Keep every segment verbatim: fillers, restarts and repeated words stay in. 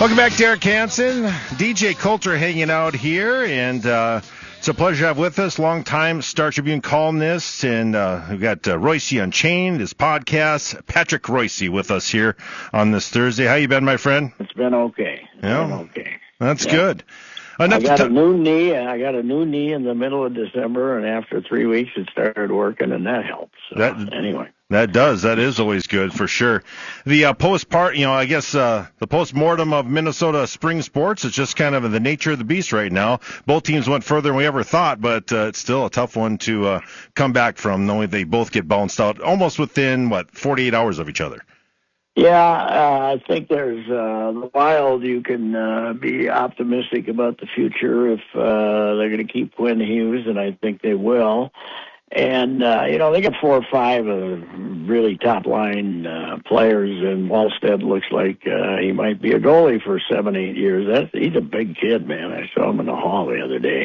Welcome back, Derek Hansen. D J Coulter hanging out here, and uh, it's a pleasure to have with us longtime Star Tribune columnist, and uh, we've got uh, Royce Unchained, his podcast. Patrick Royce with us here on this Thursday. How you been, my friend? It's been okay. It's yeah, been okay. That's yeah. good. Enough I got to a new knee. I got a new knee in the middle of December, and after three weeks, it started working, and that helps. So, that anyway. That does. That is always good for sure. The uh, post part, you know, I guess uh, the post-mortem of Minnesota spring sports is just kind of the nature of the beast right now. Both teams went further than we ever thought, but uh, it's still a tough one to uh, come back from, knowing they both get bounced out almost within, what, forty-eight hours of each other. Yeah, uh, I think there's uh, the Wild. You can uh, be optimistic about the future if uh, they're going to keep Quinn Hughes, and I think they will. And, uh, you know, they got four or five uh, really top-line uh, players, and Wallstead looks like uh, he might be a goalie for seven, eight years. That's, he's a big kid, man. I saw him in the hall the other day.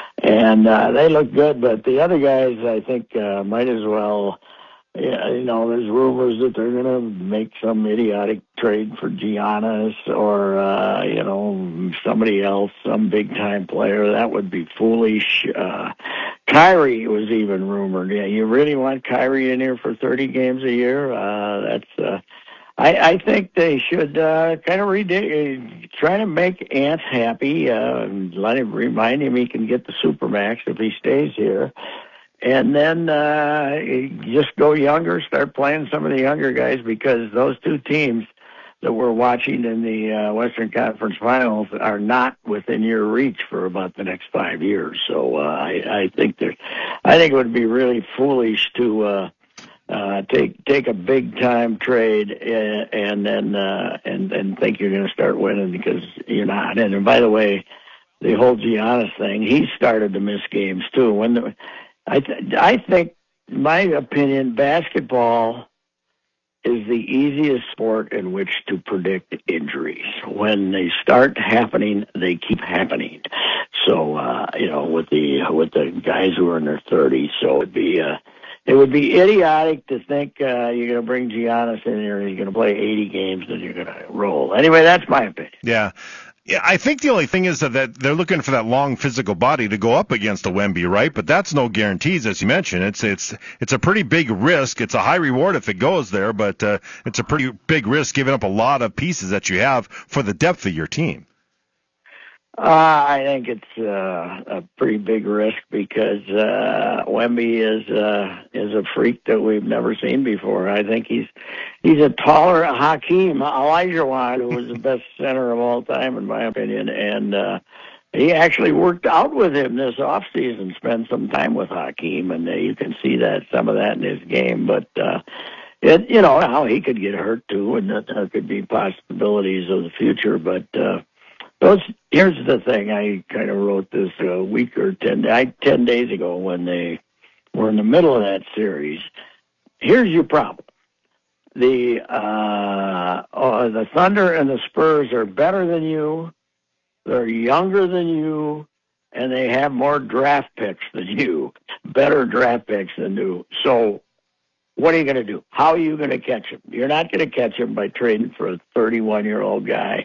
And uh, they look good, but the other guys, I think, uh, might as well... Yeah, you know, there's rumors that they're going to make some idiotic trade for Giannis or, uh, you know, somebody else, some big-time player. That would be foolish. Uh, Kyrie was even rumored. Yeah, you really want Kyrie in here for thirty games a year? Uh, that's. Uh, I, I think they should uh, kind of redi- try to make Ant happy. Uh, let him remind him he can get the Supermax if he stays here. And then uh, just go younger, start playing some of the younger guys, because those two teams that we're watching in the uh, Western Conference Finals are not within your reach for about the next five years. So uh, I, I think there, I think it would be really foolish to uh, uh, take take a big time trade and, and then uh, and and think you're going to start winning, because you're not. And, and by the way, the whole Giannis thing, he started to miss games too. When the I th- I think, in my opinion, basketball is the easiest sport in which to predict injuries. When they start happening, they keep happening. So uh, you know, with the with the guys who are in their thirties, so it'd be uh, it would be idiotic to think uh, you're going to bring Giannis in here and he's going to play eighty games and you're going to roll. Anyway, that's my opinion. Yeah. Yeah, I think the only thing is that, that they're looking for that long physical body to go up against a Wemby, right? But that's no guarantees, as you mentioned. It's it's it's a pretty big risk. It's a high reward if it goes there, but uh, it's a pretty big risk giving up a lot of pieces that you have for the depth of your team. Uh, I think it's uh, a pretty big risk, because uh, Wemby is uh, is a freak that we've never seen before. I think he's he's a taller Hakeem Olajuwon, who was the best center of all time, in my opinion. And uh, he actually worked out with him this off season, spent some time with Hakeem, and uh, you can see that some of that in his game. But uh, it, you know, how he could get hurt too, and that there could be possibilities of the future, but. Uh, Those, here's the thing. I kind of wrote this a week or ten, I, ten days ago when they were in the middle of that series. Here's your problem. The uh, uh, the Thunder and the Spurs are better than you. They're younger than you, and they have more draft picks than you. Better draft picks than you. So what are you going to do? How are you going to catch him? You're not going to catch him by trading for a thirty-one-year-old guy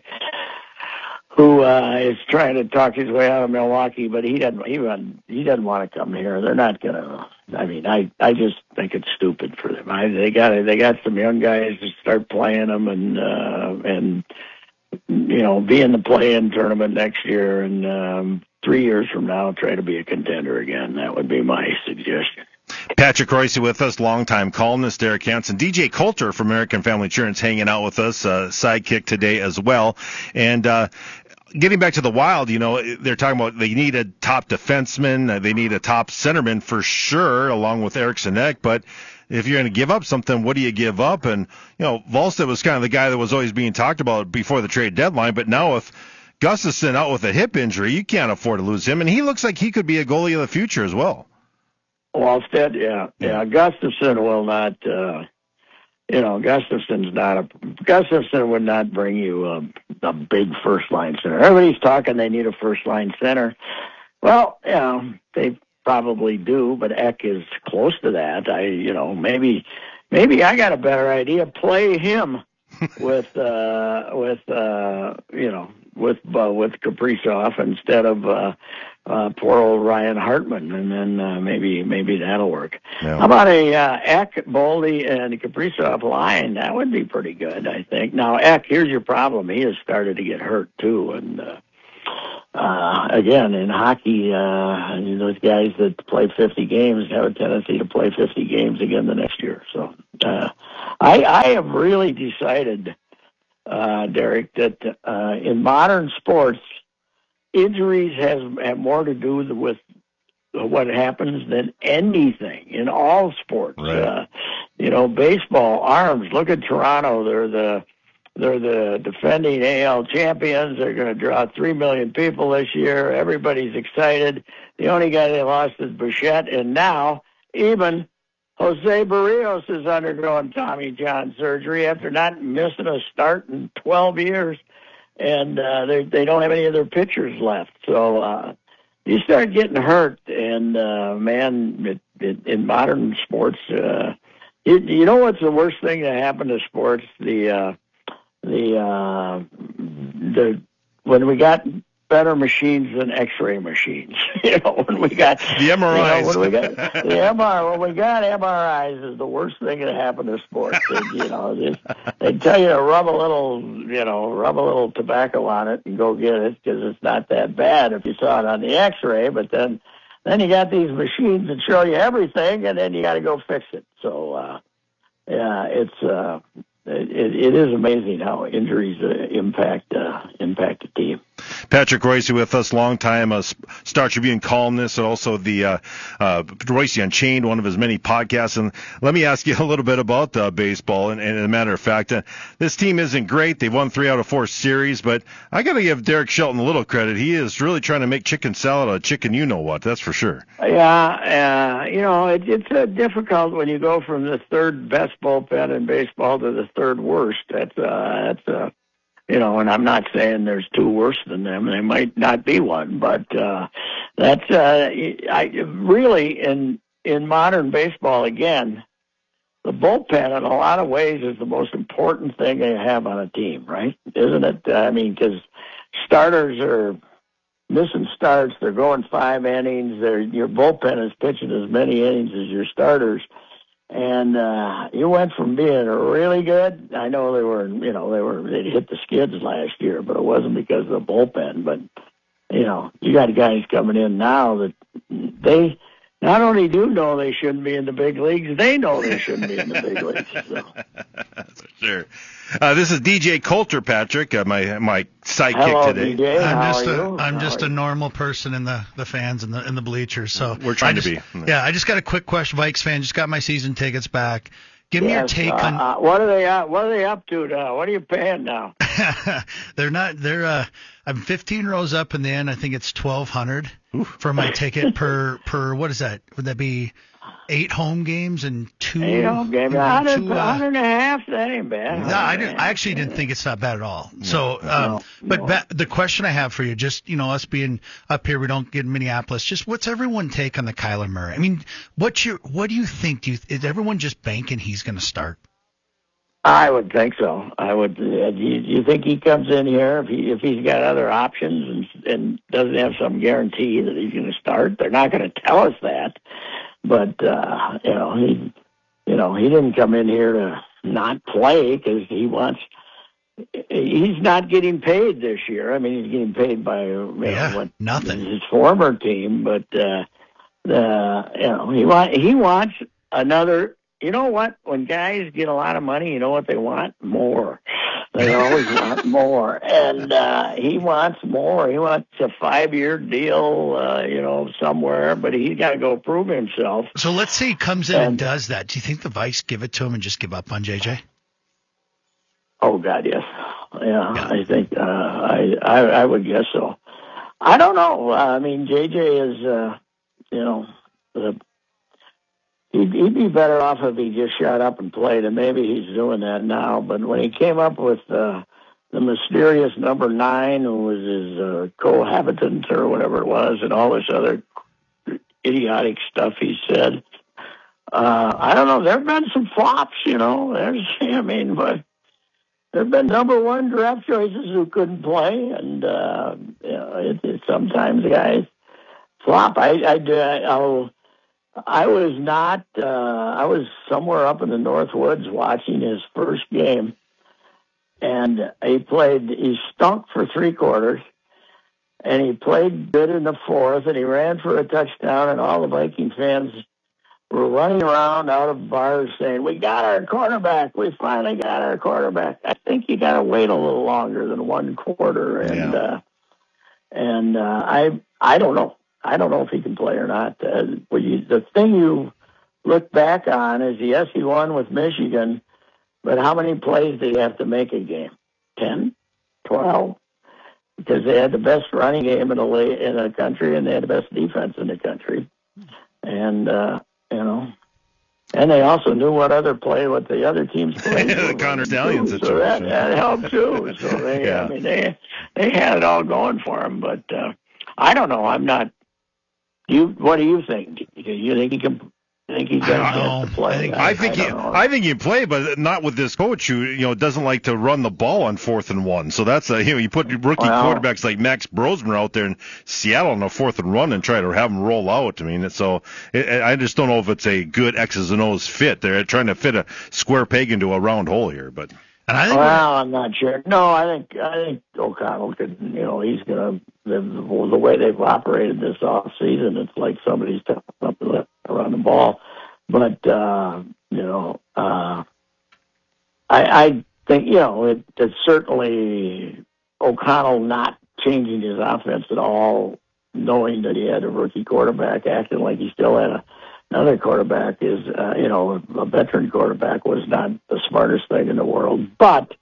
who uh, is trying to talk his way out of Milwaukee, but he doesn't. He doesn't, he doesn't want to come here. They're not gonna. I mean, I, I just think it's stupid for them. I, they got they got some young guys to start playing them, and uh, and you know, be in the play-in tournament next year, and um, three years from now, try to be a contender again. That would be my suggestion. Patrick Royce with us, longtime columnist Derek Hansen. D J Coulter from American Family Insurance hanging out with us, uh, sidekick today as well. And uh, getting back to the Wild, you know, they're talking about they need a top defenseman, they need a top centerman for sure, along with Eriksson Ek, but if you're going to give up something, what do you give up? And, you know, Wallstead was kind of the guy that was always being talked about before the trade deadline, but now with Gustafsson out with a hip injury, you can't afford to lose him, and he looks like he could be a goalie of the future as well. Wallstead, yeah. Yeah, Gustafsson will not, uh, you know, Gustafsson's not a, Gustafsson would not bring you a, a big first-line center. Everybody's talking they need a first-line center. Well, you know, they probably do, but Ek is close to that. I, you know, maybe, maybe I got a better idea. Play him with uh, with uh, you know with uh, with Kaprizov instead of uh, uh, poor old Ryan Hartman, and then uh, maybe maybe that'll work. Yeah. How about a uh, Eck, Boldy, and Kaprizov line? That would be pretty good, I think. Now Eck, here's your problem: he has started to get hurt too, and. Uh, Uh, again, in hockey, uh, those guys that play fifty games have a tendency to play fifty games again the next year. So, uh, I, I have really decided, uh, Derek, that, uh, in modern sports, injuries has, have more to do with what happens than anything in all sports. Right. Uh, you know, baseball, arms, look at Toronto. They're the, They're the defending A L champions. They're going to draw three million people this year. Everybody's excited. The only guy they lost is Bichette, and now even Jose Barrios is undergoing Tommy John surgery after not missing a start in twelve years, and uh, they they don't have any of their pitchers left. So uh, you start getting hurt, and uh, man, it, it, in modern sports, uh, you, you know what's the worst thing that happened to sports? The uh, The uh, the when we got better machines than X-ray machines, you know, when we got the M R Is, you know, when we got the M R, when we got M R Is is the worst thing that happened to sports. They, you know, they, they tell you to rub a little, you know, rub a little tobacco on it and go get it because it's not that bad if you saw it on the X-ray. But then, then you got these machines that show you everything, and then you got to go fix it. So, uh, yeah, it's. Uh, It, it is amazing how injuries uh, impact uh, impact a team. Patrick Royce with us, longtime uh, Star Tribune columnist, and also the uh, uh, Royce Unchained, one of his many podcasts. And let me ask you a little bit about uh, baseball. And, and as a matter of fact, uh, this team isn't great. They've won three out of four series, but I got to give Derek Shelton a little credit. He is really trying to make chicken salad out of chicken you know what. That's for sure. Yeah, uh, you know, it, it's uh, difficult when you go from the third best bullpen in baseball to the third worst. That's uh, that's uh, you know, and I'm not saying there's two worse than them. They might not be one, but uh, that's uh, I really in in modern baseball again. The bullpen, in a lot of ways, is the most important thing they have on a team, right? Isn't it? I mean, because starters are missing starts. They're going five innings. They're, your bullpen is pitching as many innings as your starters. And uh, you went from being really good. I know they were, you know, they were they hit the skids last year, but it wasn't because of the bullpen. But you know, you got guys coming in now that they not only do know they shouldn't be in the big leagues, they know they shouldn't be in the big leagues. So. For sure. Uh, this is D J Coulter, Patrick, uh, my my sidekick Hello, today. D J. I'm How just are a, you? I'm How just are a you? normal person in the, the fans and the in the bleachers. So We're trying I just, to be. Yeah, I just got a quick question, Vikes fan. Just got my season tickets back. Give me your Yes, take uh, on. uh, what are they? Uh, what are they up to now? What are you paying now? they're not. They're. Uh, I'm fifteen rows up in the end. I think it's twelve hundred for my ticket per per. What is that? Would that be eight home games and two? You know, give me a two, hundred, uh, hundred and a half. That ain't bad. No, I, didn't, I actually didn't think it's that bad at all. So, um, No, but no. ba- the question I have for you, just, you know, us being up here, we don't get Minneapolis. Just what's everyone take on the Kyler Murray? I mean, what's your, what do you think? Do you, is everyone just banking he's going to start? I would think so. I would. Uh, do, you, do you think he comes in here if he if he's got other options and and doesn't have some guarantee that he's going to start? They're not going to tell us that. But uh, you know, he you know he didn't come in here to not play because he wants. He's not getting paid this year. I mean, he's getting paid by you know, Yeah, what nothing. his former team, but uh, uh, you know he want he wants another. You know what? When guys get a lot of money, you know what they want? More. They always want more, and uh, he wants more. He wants a five-year deal, uh, you know, somewhere, but he's got to go prove himself. So let's say he comes in and, And- does that. Do you think the Vice give it to him and just give up on J J? Oh God, yes, yeah. I think uh, I, I I would guess so. I don't know. I mean, J J is, uh, you know, the, he'd, he'd be better off if he just shut up and played, and maybe he's doing that now. But when he came up with uh, the mysterious number nine, who was his uh, cohabitant or whatever it was, and all this other idiotic stuff he said, uh, I don't know. There have been some flops, you know. There's, I mean, but. there have been number one draft choices who couldn't play, and uh, you know, it, it, sometimes guys flop. I I I'll, I was not. Uh, I was somewhere up in the North Woods watching his first game, and he played. He stunk for three quarters, and he played good in the fourth, and he ran for a touchdown, and all the Viking fans were running around out of bars saying, "We got our quarterback. We finally got our quarterback." I think you got to wait a little longer than one quarter, and yeah. uh, and uh, I I don't know. I don't know if he can play or not. Uh, well, you, the thing you look back on is, yes, he won with Michigan, but how many plays did he have to make a game? Ten, twelve, because they had the best running game in the in the country, and they had the best defense in the country, and. Uh, You know, and they also knew what other play, what the other teams played. The Connor Stallion too, situation. So that, that helped too. So they, yeah. I mean, they they had it all going for them. But uh, I don't know. I'm not. You, what do you think? Do you think he can? Think he's got a chance to play? I think, I think I he, know. I think he play, but not with this coach who, you know, doesn't like to run the ball on fourth and one. So that's a, you know, you put rookie well, quarterbacks like Max Brosmer out there in Seattle on a fourth and run and try to have them roll out. I mean, so it, I just don't know if it's a good X's and O's fit. They're trying to fit a square peg into a round hole here, but. And I think well, I'm not sure. No, I think I think O'Connell could. You know, he's gonna the, the way they've operated this off season. It's like somebody's up around the ball. But, uh, you know, uh, I, I think, you know, it, it's certainly O'Connell not changing his offense at all, knowing that he had a rookie quarterback, acting like he still had a, another quarterback is, uh, you know, a veteran quarterback was not the smartest thing in the world. But,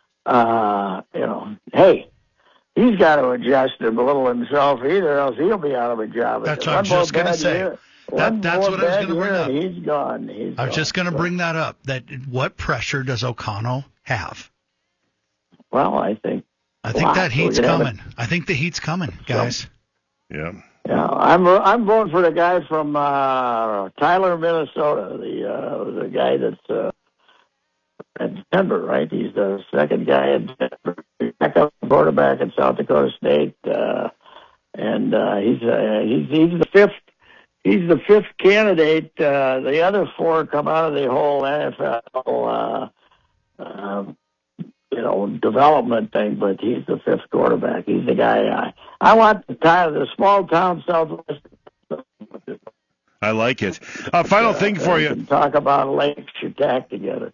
uh, you know, hey, he's got to adjust and belittle himself either, else he'll be out of a job. That's what I'm just going to say. Year. That, that's what I was going to bring up. He's gone. He's I was gone. just going to so. bring that up. That what pressure does O'Connell have? Well, I think. I think wow, that heat's so coming. I think the heat's coming, guys. Yeah. Yeah, I'm I'm voting for the guy from uh, Tyler, Minnesota. The uh, the guy that's uh, at Denver, right? He's the second guy at Denver, backup quarterback at South Dakota State, uh, and uh, he's uh, he's he's the fifth. He's the fifth candidate. Uh, the other four come out of the whole N F L, uh, uh, you know, development thing, but he's the fifth quarterback. He's the guy. I, I want the, the small town Southwest. I like it. Uh, final uh, thing for you. Can talk about Lake Shatak together.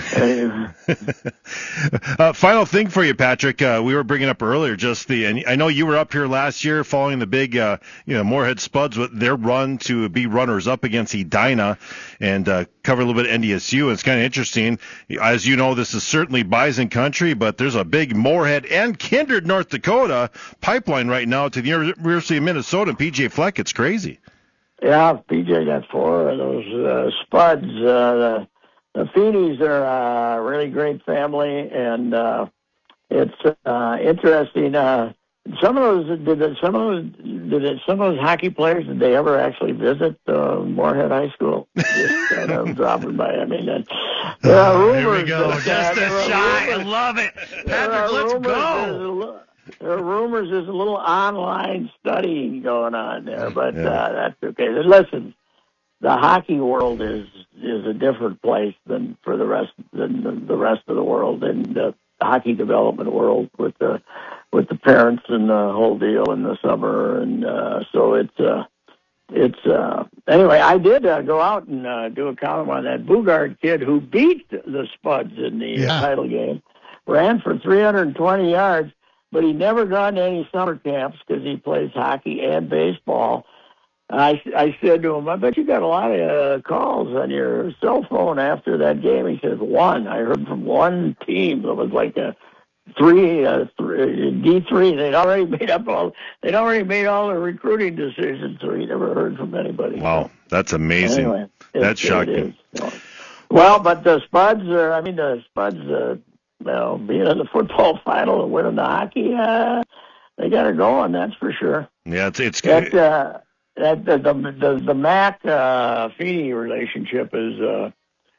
uh, final thing for you, Patrick. Uh, we were bringing up earlier just the, and I know you were up here last year following the big, uh, you know, Moorhead Spuds with their run to be runners up against Edina and uh, cover a little bit of N D S U. It's kind of interesting. As you know, this is certainly Bison country, but there's a big Moorhead and Kindred, North Dakota pipeline right now to the University of Minnesota and P J Fleck. It's crazy. Yeah, P J got four of those uh, Spuds. Uh, the the Feeneys are a really great family, and uh, it's uh, interesting. Uh, some of those did some of those did some of those hockey players did they ever actually visit uh, Moorhead High School? Just kind of dropping by. I mean, uh, there are rumors. Here we go. That, Just uh, a shot. I love it, Patrick. Let's go. There are rumors there's a little online studying going on there, but yeah. uh, that's okay. Listen, the hockey world is is a different place than for the rest than the, the rest of the world, and the hockey development world with the with the parents and the whole deal in the summer, and uh, so it's uh, it's uh, anyway. I did uh, go out and uh, do a column on that Bugard kid who beat the Spuds in the yeah. title game, ran for three hundred twenty yards. But he never gone to any summer camps because he plays hockey and baseball. I, I said to him, I bet you got a lot of uh, calls on your cell phone after that game. He says, one. I heard from one team. It was like a three, uh, three D three. They'd already made up all. They'd already made all the recruiting decisions, so he never heard from anybody. Wow, that's amazing. Anyway, that's shocking. Well, but the Spuds are. I mean, the Spuds. Uh, Well, being in the football final and winning the hockey, uh, they got her going. That's for sure. Yeah, it's it's good. That uh, that the the the, the Mac uh, Feeney relationship is uh,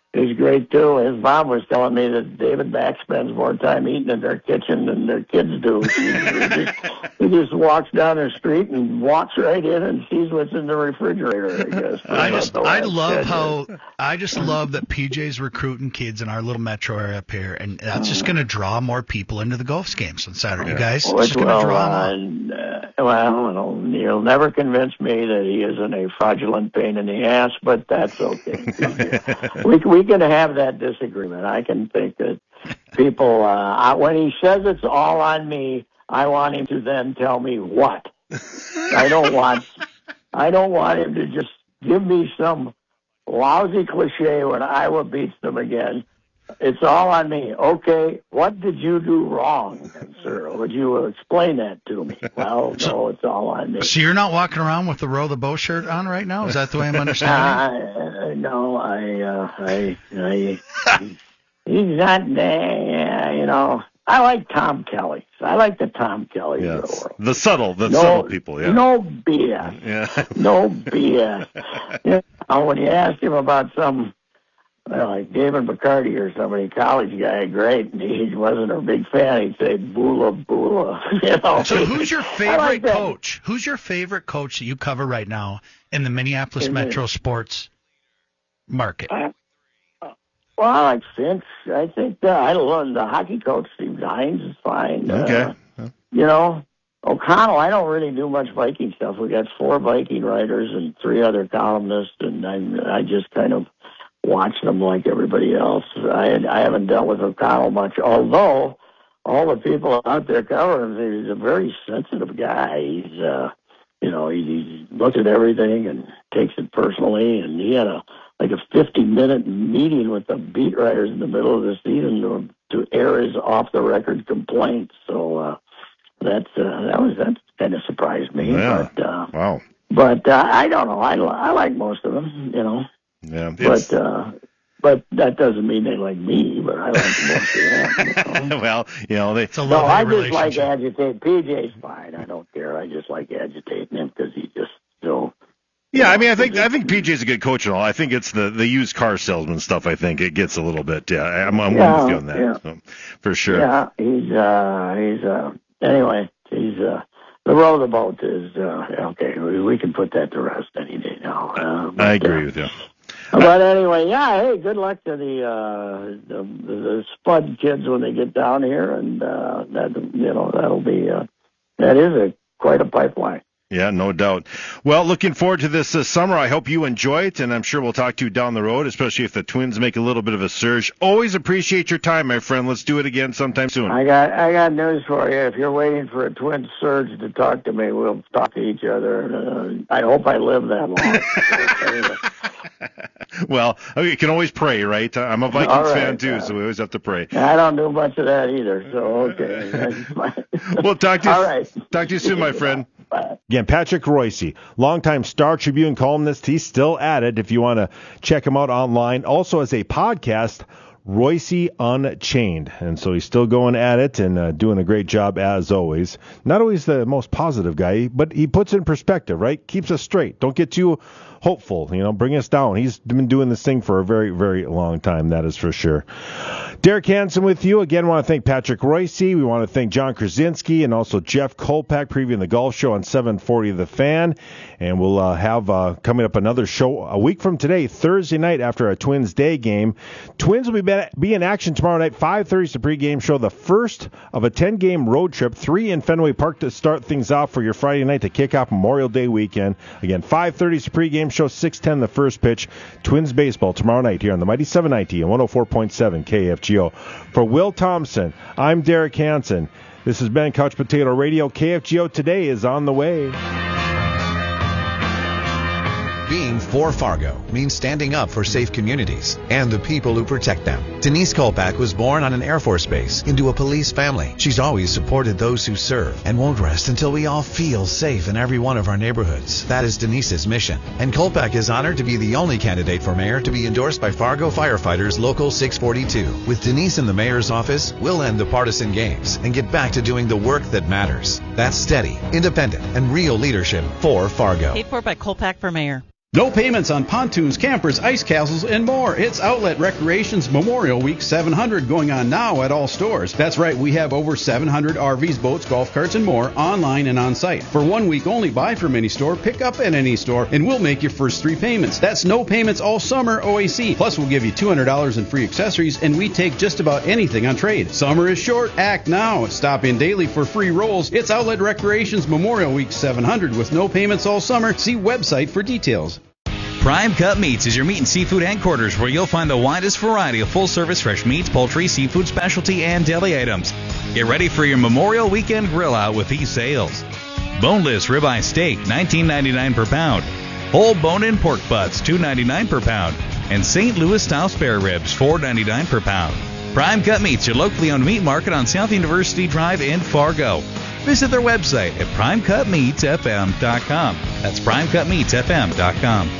is great too. His mom was telling me that David Mack spends more time eating in their kitchen than their kids do. he, just, he just walks down the street and walks right in and sees what's in the refrigerator. I guess. I just, I love how, I just love that P J's recruiting kids in our little metro area up here, and that's just going to draw more people into the Gulfs games on Saturday, yeah. guys. Well, it's just going to draw uh, and, uh, well, you'll, you'll never convince me that he isn't a fraudulent pain in the ass, but that's okay. we we can have that disagreement. I can think that people, uh, when he says it's all on me, I want him to then tell me what. I don't want, I don't want him to just give me some lousy cliche when Iowa beats them again. It's all on me. Okay, what did you do wrong, sir? Would you explain that to me? Well, no, it's all on me. So you're not walking around with the row the bow shirt on right now? Is that the way I'm understanding? Uh, no, I, uh, I, I, he's not, uh, you know, I like Tom Kelly. I like the Tom Kelly yes. of the world. The subtle, the no, subtle people, yeah. No B S. Yeah. No B S. You know, when you ask him about some, well, like David McCarty or somebody, college guy, great, and he wasn't a big fan, he'd say, boola, boola. You know? So who's your favorite like coach? Who's your favorite coach that you cover right now in the Minneapolis Is Metro it? sports market? Uh, well, I like Finch. I think uh, I love the hockey coach, Steve Hines, is fine. Okay. Uh, you know, O'Connell, I don't really do much Viking stuff. We got four Viking writers and three other columnists, and I, I just kind of watch them like everybody else. I I haven't dealt with O'Connell much, although all the people out there covering him, he's a very sensitive guy. He's, uh, you know, he, he looks at everything and takes it personally, and he had a like a fifty-minute meeting with the beat writers in the middle of the season to, to air his off-the-record complaints. So uh, that's uh, that was that kind of surprised me. Yeah. But, uh, wow. But uh, I don't know. I I like most of them, you know. Yeah, but uh, but that doesn't mean they like me. But I like most of them. You know? Well, you know, they. No, I just like agitate. P J's fine. I don't care. I just like agitating him because he just so. Yeah, I mean, I think I think P J's a good coach and all. I think it's the, the used car salesman stuff. I think it gets a little bit. Yeah, I'm I'm yeah, with you on that. Yeah. So, for sure. Yeah, he's uh he's uh anyway he's uh. The row of the boat is, uh, okay, we, we can put that to rest any day now. Uh, but, I agree uh, with you. But anyway, yeah, hey, good luck to the, uh, the, the Spud kids when they get down here, and uh, that, you know, that'll be, uh, that is a quite a pipeline. Yeah, no doubt. Well, looking forward to this uh, summer. I hope you enjoy it, and I'm sure we'll talk to you down the road, especially if the Twins make a little bit of a surge. Always appreciate your time, my friend. Let's do it again sometime soon. I got I got news for you. If you're waiting for a Twins surge to talk to me, we'll talk to each other. Uh, I hope I live that long. Well, you can always pray, right? I'm a Vikings right, fan, too, uh, so we always have to pray. I don't do much of that either, so okay. We'll talk to you, All right. talk to you soon, my friend. Bye. Again, Patrick Royce, longtime Star Tribune columnist. He's still at it if you want to check him out online. Also as a podcast, Royce Unchained. And so he's still going at it and uh, doing a great job as always. Not always the most positive guy, but he puts it in perspective, right? Keeps us straight. Don't get too hopeful, you know, bring us down. He's been doing this thing for a very, very long time, that is for sure. Derek Hansen with you. Again, want to thank Patrick Royce. We want to thank John Krasinski and also Jeff Kolpak previewing the golf show on seven forty The Fan. And we'll uh, have uh, coming up another show a week from today, Thursday night after a Twins Day game. Twins will be, be in action tomorrow night, five thirty is the pregame show, the first of a ten-game road trip, three in Fenway Park to start things off for your Friday night to kick off Memorial Day weekend. Again, five thirty is the pregame show, six ten the first pitch. Twins baseball tomorrow night here on the Mighty seven ninety and one oh four point seven K F G O. For Will Thompson, I'm Derek Hansen. This has been Couch Potato Radio. K F G O Today is on the way. Being for Fargo means standing up for safe communities and the people who protect them. Denise Kolpak was born on an Air Force base into a police family. She's always supported those who serve and won't rest until we all feel safe in every one of our neighborhoods. That is Denise's mission. And Kolpak is honored to be the only candidate for mayor to be endorsed by Fargo Firefighters Local six forty-two. With Denise in the mayor's office, we'll end the partisan games and get back to doing the work that matters. That's steady, independent, and real leadership for Fargo. Paid for by Kolpak for mayor. No payments on pontoons, campers, ice castles, and more. It's Outlet Recreation's Memorial Week seven hundred going on now at all stores. That's right, we have over seven hundred R Vs, boats, golf carts, and more online and on site. For one week only, buy from any store, pick up at any store, and we'll make your first three payments. That's no payments all summer O A C. Plus, we'll give you two hundred dollars in free accessories, and we take just about anything on trade. Summer is short. Act now. Stop in daily for free rolls. It's Outlet Recreation's Memorial Week seven hundred with no payments all summer. See website for details. Prime Cut Meats is your meat and seafood headquarters where you'll find the widest variety of full-service fresh meats, poultry, seafood, specialty, and deli items. Get ready for your Memorial Weekend grill out with these sales. Boneless ribeye steak, nineteen ninety-nine per pound. Whole bone-in pork butts, two ninety-nine per pound. And Saint Louis-style spare ribs, four ninety-nine per pound. Prime Cut Meats, your locally owned meat market on South University Drive in Fargo. Visit their website at prime cut meats f m dot com. That's prime cut meats f m dot com.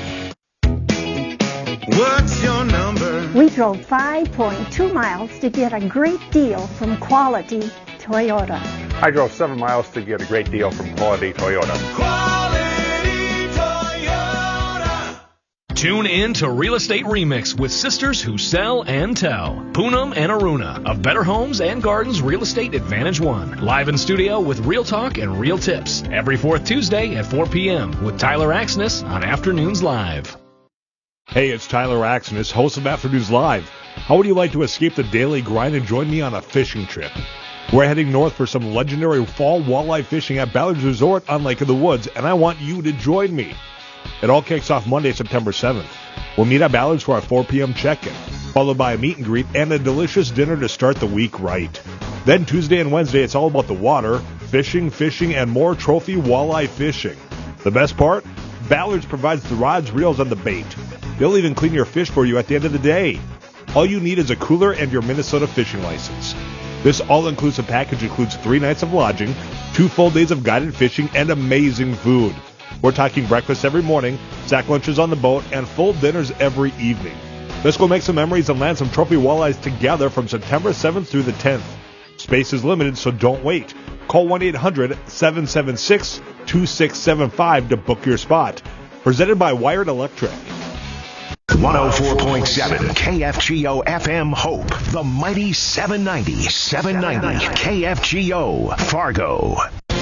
What's your number? We drove five point two miles to get a great deal from Quality Toyota. I drove seven miles to get a great deal from Quality Toyota. Quality Toyota. Tune in to Real Estate Remix with sisters who sell and tell. Poonam and Aruna of Better Homes and Gardens Real Estate Advantage One. Live in studio with real talk and real tips. Every fourth Tuesday at four p.m. with Tyler Axness on Afternoons Live. Hey, it's Tyler Axness, host of Afternoons Live. How would you like to escape the daily grind and join me on a fishing trip? We're heading north for some legendary fall walleye fishing at Ballard's Resort on Lake of the Woods, and I want you to join me. It all kicks off Monday, September seventh. We'll meet at Ballard's for our four p.m. check-in, followed by a meet and greet and a delicious dinner to start the week right. Then Tuesday and Wednesday, it's all about the water, fishing, fishing, and more trophy walleye fishing. The best part? Ballard's provides the rods, reels, and the bait. They'll even clean your fish for you at the end of the day. All you need is a cooler and your Minnesota fishing license. This all-inclusive package includes three nights of lodging, two full days of guided fishing, and amazing food. We're talking breakfast every morning, sack lunches on the boat, and full dinners every evening. Let's go make some memories and land some trophy walleyes together from September seventh through the tenth. Space is limited, so don't wait. Call one eight hundred seven seven six two six seven five to book your spot. Presented by Wired Electric. one oh four point seven K F G O F M Hope, the mighty seven ninety, seven ninety K F G O Fargo.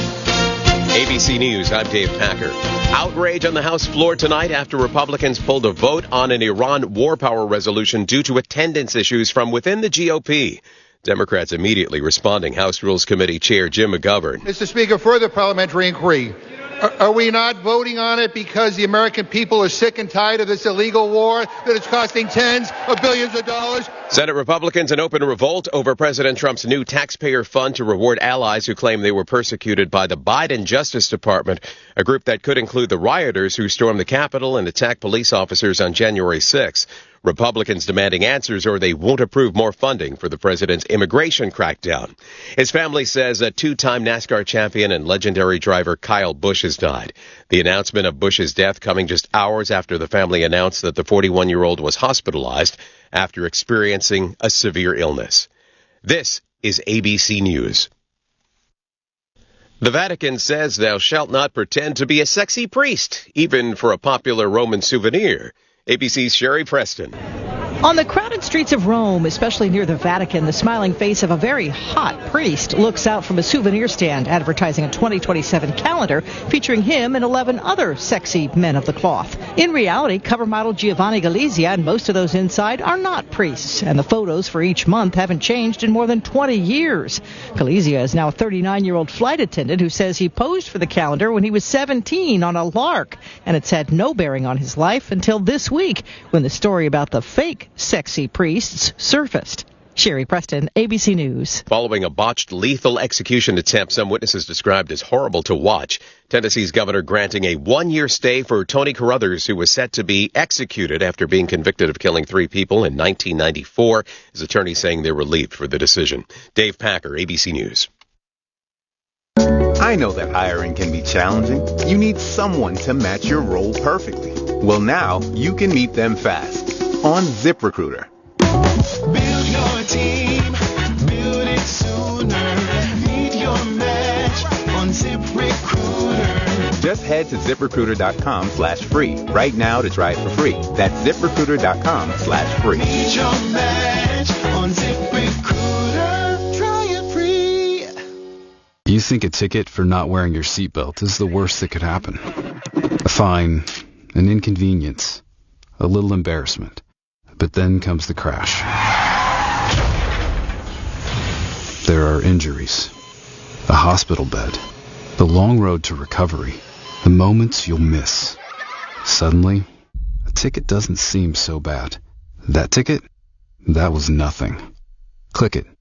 A B C News, I'm Dave Packer. Outrage on the House floor tonight after Republicans pulled a vote on an Iran war power resolution due to attendance issues from within the G O P. Democrats immediately responding. House Rules Committee Chair Jim McGovern. Mister Speaker, further parliamentary inquiry. Are, are we not voting on it because the American people are sick and tired of this illegal war that is costing tens of billions of dollars? Senate Republicans in open revolt over President Trump's new taxpayer fund to reward allies who claim they were persecuted by the Biden Justice Department, a group that could include the rioters who stormed the Capitol and attacked police officers on January sixth. Republicans demanding answers or they won't approve more funding for the president's immigration crackdown. His family says a two-time NASCAR champion and legendary driver Kyle Busch has died. The announcement of Busch's death coming just hours after the family announced that the forty-one-year-old was hospitalized after experiencing a severe illness. This is A B C News. The Vatican says thou shalt not pretend to be a sexy priest, even for a popular Roman souvenir. A B C's Sherry Preston. On the crowded streets of Rome, especially near the Vatican, the smiling face of a very hot priest looks out from a souvenir stand advertising a twenty twenty-seven calendar featuring him and eleven other sexy men of the cloth. In reality, cover model Giovanni Galizia and most of those inside are not priests, and the photos for each month haven't changed in more than twenty years. Galizia is now a thirty-nine-year-old flight attendant who says he posed for the calendar when he was seventeen on a lark, and it's had no bearing on his life until this week when the story about the fake sexy priests surfaced. Sherry Preston, A B C News. Following a botched lethal execution attempt some witnesses described as horrible to watch, Tennessee's governor granting a one-year stay for Tony Carruthers, who was set to be executed after being convicted of killing three people in nineteen ninety-four. His attorney saying they're relieved for the decision. Dave Packer, A B C News. I know that hiring can be challenging. You need someone to match your role perfectly. Well, now you can meet them fast on ZipRecruiter. Build your team, build it sooner. Meet your match on ZipRecruiter. Just head to ZipRecruiter.com slash free right now to try it for free. That's ZipRecruiter.com slash free. Need your match on ZipRecruiter. Try it free. You think a ticket for not wearing your seatbelt is the worst that could happen. A fine, an inconvenience, a little embarrassment. But then comes the crash. There are injuries, a hospital bed, the long road to recovery, the moments you'll miss. Suddenly, a ticket doesn't seem so bad. That ticket? That was nothing. Click it.